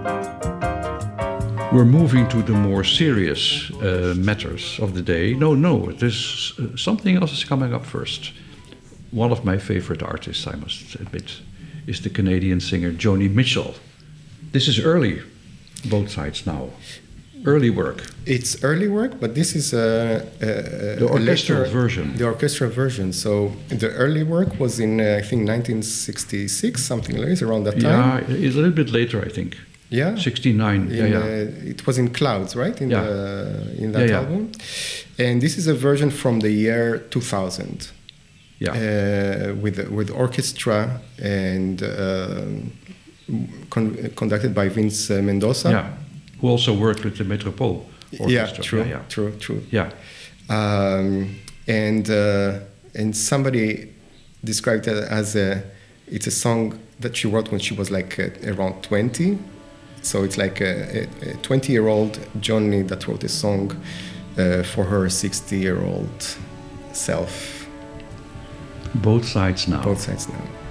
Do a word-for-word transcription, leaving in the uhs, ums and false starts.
We're moving to the more serious uh, matters of the day. No, no, there's uh, something else is coming up first. One of my favorite artists, I must admit, is the Canadian singer Joni Mitchell. This is early, both sides now. Early work. It's early work, but this is a, a, the orchestral a later, version. The orchestral version. So the early work was in uh, I think nineteen sixty-six, something like this, around that time. Yeah, it's a little bit later, I think. Yeah, sixty-nine. In, yeah, yeah. Uh, it was in Clouds, right? In yeah. the in that yeah, album. Yeah. And this is a version from the year two thousand. Yeah. Uh, with with orchestra and uh, con- conducted by Vince Mendoza. Yeah. Who also worked with the Metropole Orchestra. Yeah, true, yeah, yeah. true, true. Yeah. Um, and uh, and somebody described it as a it's a song that she wrote when she was like uh, around twenty. So it's like a twenty-year-old Joni that wrote a song uh, for her sixty-year-old self. Both sides now. Both sides now.